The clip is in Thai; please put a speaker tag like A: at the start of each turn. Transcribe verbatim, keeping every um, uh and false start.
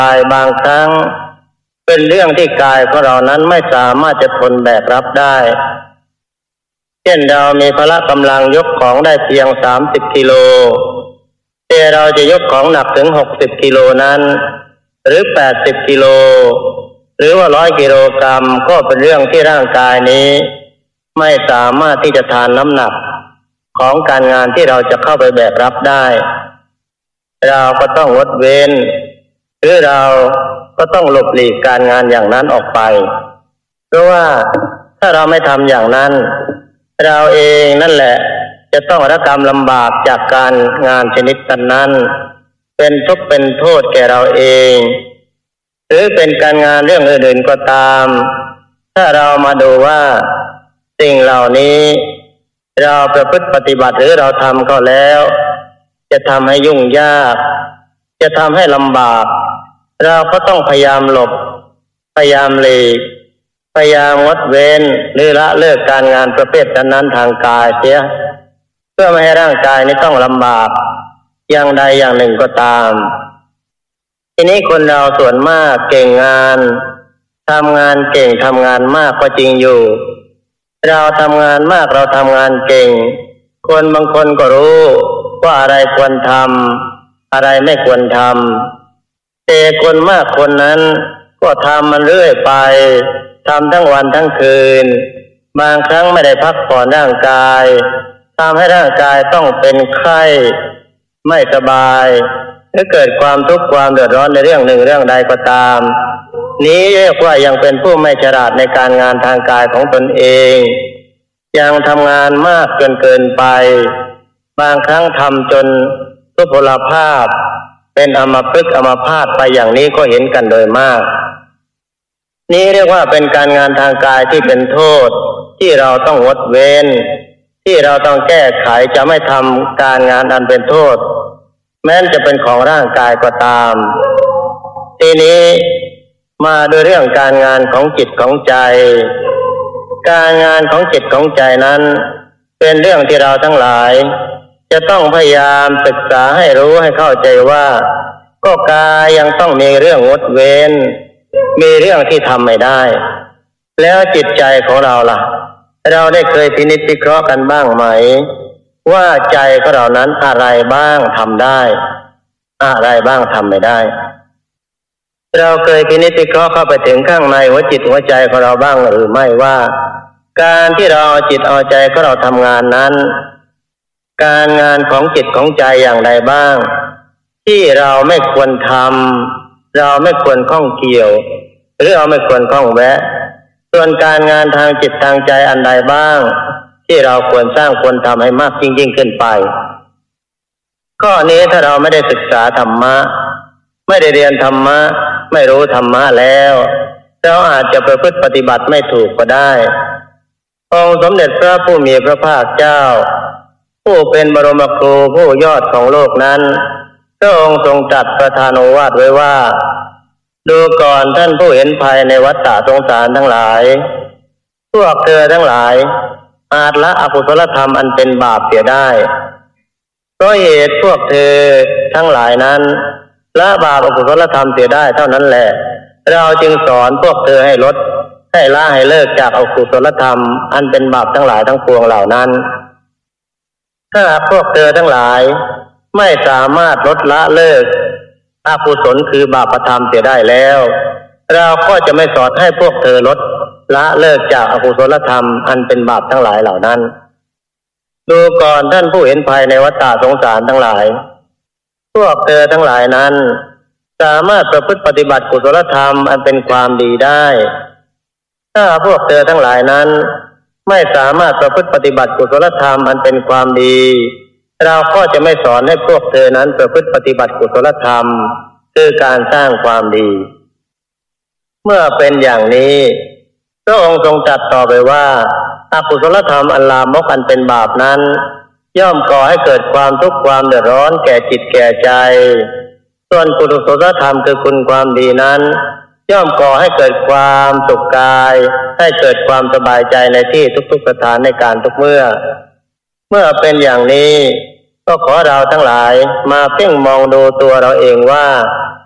A: กายบางครั้งเป็นเรื่องที่กายของเรานั้นไม่สามารถจะทนแบกรับได้เช่นเรามีพละกำลังยกของได้เพียงสามสิบกิโลแต่เราจะยกของหนักถึงหกสิบกิโลนั้นหรือแปดสิบกิโลหรือว่าร้อยกิโลกรัมก็เป็นเรื่องที่ร่างกายนี้ไม่สามารถที่จะทานน้ำหนักของการงานที่เราจะเข้าไปแบกรับได้เราก็ต้องงดเว้นหรือเราก็ต้องหลบหลีกการงานอย่างนั้นออกไปเพราะว่าถ้าเราไม่ทำอย่างนั้นเราเองนั่นแหละจะต้องรับกรรมลำบากจากการงานชนิดนั้นเป็นทุกข์เป็นโทษแก่เราเองหรือเป็นการงานเรื่องอื่นๆก็ตามถ้าเรามาดูว่าสิ่งเหล่านี้เราประพฤติปฏิบัติหรือเราทำก็แล้วจะทำให้ยุ่งยากจะทำให้ลำบากเราก็ต้องพยายามหลบพยายามหลีกพยายามงดเว้นหรือละเลิกการงานประเภทนั้นทางกายเสียเพื่อไม่ให้ร่างกายนี้ต้องลำบากอย่างใดอย่างหนึ่งก็ตามทีนี้คนเราส่วนมากเก่งงานทำงานเก่งทำงานมากก็จริงอยู่เราทำงานมากเราทำงานเก่งคนบางคนก็รู้ว่าอะไรควรทำอะไรไม่ควรทำแต่คนมากคนนั้นก็ทำมันเรื่อยไปทำทั้งวันทั้งคืนบางครั้งไม่ได้พักผ่อนร่างกายทำให้ร่างกายต้องเป็นไข้ไม่สบายหรือเกิดความทุกข์ความเดือดร้อนในเรื่องหนึ่งเรื่องใดก็ตามนี้เรียกว่ายังเป็นผู้ไม่ฉลาดในการงานทางกายของตนเองยังทำงานมากจนเกินไปบางครั้งทำจนทุพพลภาพเป็นอัมพฤกษ์อัมพาตไปอย่างนี้ก็เห็นกันโดยมากนี้เรียกว่าเป็นการงานทางกายที่เป็นโทษที่เราต้องงดเว้นที่เราต้องแก้ไขจะไม่ทำการงานอันเป็นโทษแม้จะเป็นของร่างกายก็ตามทีนี้มาดูเรื่องการงานของจิตของใจการงานของจิตของใจนั้นเป็นเรื่องที่เราทั้งหลายจะต้องพยายามศึกษาให้รู้ให้เข้าใจว่าก็กายยังต้องมีเรื่องงดเว้นมีเรื่องที่ทำไม่ได้แล้วจิตใจของเราล่ะเราได้เคยพินิจพิเคราะห์กันบ้างไหมว่าใจของเรานั้นอะไรบ้างทำได้อะไรบ้างทำไม่ได้เราเคยพินิจพิเคราะห์เข้าไปถึงข้างในหัวจิตหัวใจของเราบ้างหรือไม่ว่าการที่เราเอาจิตเอาใจของเราทำงานนั้นการงานของจิตของใจอย่างใดบ้างที่เราไม่ควรทำเราไม่ควรข้องเกี่ยวหรือเราไม่ควรข้องแวะส่วนการงานทางจิตทางใจอันใดบ้างที่เราควรสร้างควรทำให้มากยิ่งยิ่งขึ้นไปข้อนี้ถ้าเราไม่ได้ศึกษาธรรมะไม่ได้เรียนธรรมะไม่รู้ธรรมะแล้วเราอาจจะประพฤติปฏิบัติไม่ถูกก็ได้องค์สมเด็จพระผู้มีพระภาคเจ้าผู้เป็นบรมครูผู้ยอดของโลกนั้นพระองค์ทรงตรัสประทานโอวาทไว้ว่าดูก่อนท่านผู้เห็นภัยในวัฏฏะสงสารทั้งหลายพวกเธอทั้งหลายอาจละอกุศลธรรมอันเป็นบาปเสียได้เพราะเหตุพวกเธอทั้งหลายนั้นละบาปอกุศลธรรมเสียได้เท่านั้นแหละเราจึงสอนพวกเธอให้ลดให้ละให้เลิกจากอกุศลธรรมอันเป็นบาปทั้งหลายทั้งปวงเหล่านั้นถ้าพวกเธอทั้งหลายไม่สามารถลดละเลิกอกุศลคือบาปธรรมเสียได้แล้วเราก็จะไม่สอนให้พวกเธอลดละเลิกจากอกุศลธรรมอันเป็นบาปทั้งหลายเหล่านั้นดูก่อนท่านผู้เห็นภัยในวัฏฏะสงสารทั้งหลายพวกเธอทั้งหลายนั้นสามารถประพฤติปฏิบัติกุศลธรรมอันเป็นความดีได้ถ้าพวกเธอทั้งหลายนั้นไม่สามารถประพฤติปฏิบัติกุศลธรรมอันเป็นความดีเราก็จะไม่สอนให้พวกเธอนั้นประพฤติปฏิบัติกุศลธรรมคือการสร้างความดีเมื่อเป็นอย่างนี้พระองค์ทรงตรัสต่อไปว่าอกุศลธรรมอันลามกอันเป็นบาปนั้นย่อมก่อให้เกิดความทุกข์ความเดือดร้อนแก่จิตแก่ใจส่วนกุศลธรรมคือคุณความดีนั้นย่อมก่อให้เกิดความสุขกายให้เกิดความสบายใจในที่ทุกๆสถานในการทุกเมื่อเมื่อเป็นอย่างนี้ก็ขอเราทั้งหลายมาเพ่งมองดูตัวเราเองว่า